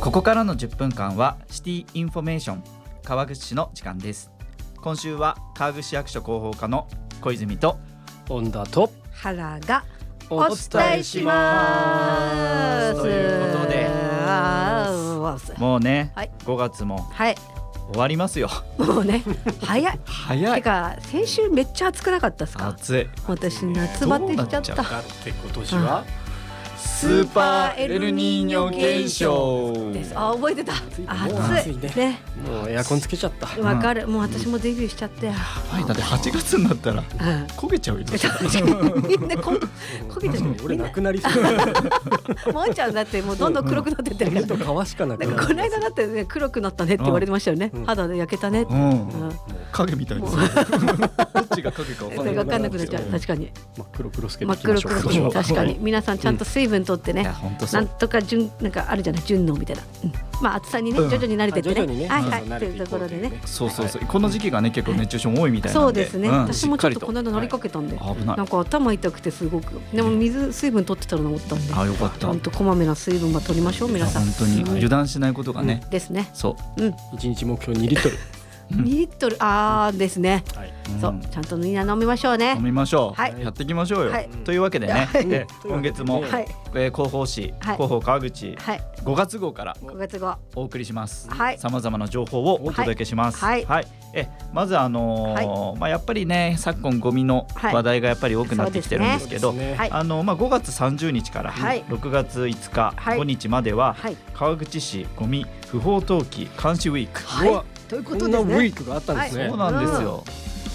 ここからの10分間はシティインフォメーション川口市の時間です。今週は川口市役所広報課の小泉と恩田と原がお伝えしますということでもうね、 はい、 5月もはい終わりますよ。 もうね早い早い。 てか先週めっちゃ暑くなかったですか？ 暑い。 私夏バテしちゃった。 どうなっちゃうだって今年はスーパーエルニーニョ現象です。あ、覚えてた。暑いね。 もうエアコンつけちゃった。 わかる。もう私もデビューしちゃって。 はい、だって8月になったら焦げちゃうよ。 みんな焦げちゃう。 俺なくなりそうもんちゃんだってもうどんどん黒くなってってるから。 皮しかなくなる。 この間だってね黒くなったねって言われてましたよね。肌で焼けたね。 影みたいです。どっちが影か分かんなくなっちゃう。確かに。 真っ黒黒つけていきましょう。 確かに皆さんちゃんと水分取ってね。なんとかなんかあるじゃない順応みたいな。まあ暑さにね徐々に慣れてってね。はいはいというところでね。 そうこの時期がね結構熱中症も多いみたいなので。 そうですね。私もちょっとこの間乗りかけたんで。なんか頭痛くてすごく。でも水分取ってたのが思ったんで。 あ、よかった。 本当こまめな水分は取りましょう皆さん。 本当に油断しないことがね。 ですね。 そう。 1日目標2リットル。 2リットルですね。そうちゃんとみんな飲みましょうね。 飲みましょう。 はい。 やっていきましょうよ。というわけでね、今月も広報誌広報川口5月号からお送りします。さまざまな情報をお届けします。はい。まずやっぱりね昨今ゴミの話題がやっぱり多くなってきてるんですけど、5月30日から6月5日5日までは川口市ゴミ不法投棄監視ウィーク。 ということですね。 ウィークがあったんですね。 そうなんですよ。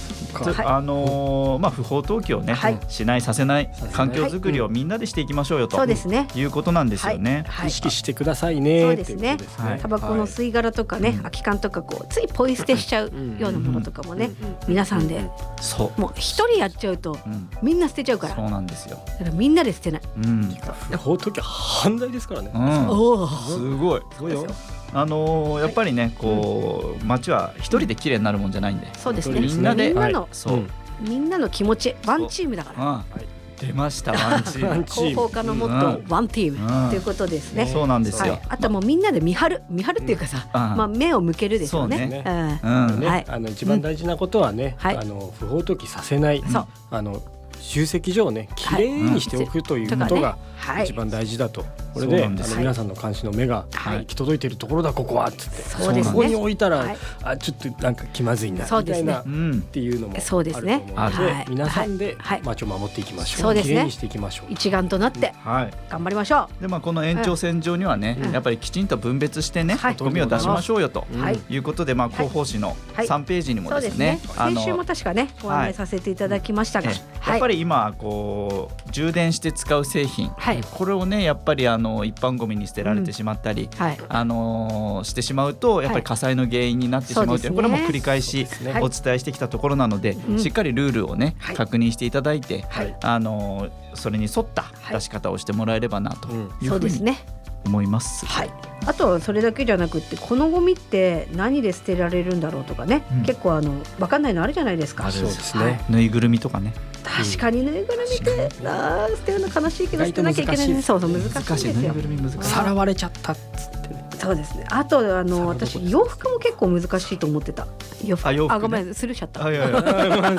不法投棄をねしないさせない環境づくりをみんなでしていきましょうよということなんですよね。 意識してくださいね。 そうですね。タバコの吸い殻とかね空き缶とかこうついポイ捨てしちゃうようなものとかもね皆さんでもう一人やっちゃうとみんな捨てちゃうから。 そうなんですよ。 だからみんなで捨てない。 不法投棄は犯罪ですからね。 すごいよ。やっぱりねこう街は一人で綺麗になるもんじゃないんで、 そうですね。 みんなでみんなの気持ちワンチームだから。 出ましたワンチーム。 広報課のモットーワンチームということですね。 そうなんですよ。 あともうみんなで見張るっていうかさ、目を向けるですよね。 一番大事なことはね不法投棄させない。集積所をねきれいにしておくということが一番大事だと。これで皆さんの監視の目が行き届いているところだここはっつってここに置いたらちょっとなんか気まずいなみたいなっていうのもあると思うので皆さんで街を守っていきましょう。きれいにしていきましょう。 一丸となって頑張りましょう。 でこの延長線上にはねやっぱりきちんと分別してねゴミを出しましょうよということで広報誌の3ページにもですね先週も確かねご案内させていただきましたがやっぱり今こう充電して使う製品これをねやっぱり一般ゴミに捨てられてしまったりしてしまうとやっぱり火災の原因になってしまうというこれも繰り返しお伝えしてきたところなのでしっかりルールをね確認していただいてそれに沿った出し方をしてもらえればなというふうに思います。 あとそれだけじゃなくってこのゴミって何で捨てられるんだろうとかね結構分かんないのあるじゃないですか。 そうですね。ぬいぐるみとかね。 確かにぬいぐるみって捨てるの悲しいけど捨てなきゃいけないね。そう難しいですよ。 さらわれちゃったっつってね。 そうですね。あと私洋服も結構難しいと思ってた。洋服ごめんスルーしちゃった。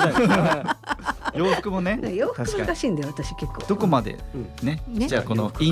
洋服もね洋服難しいんだよ私結構。 どこまでねじゃあこの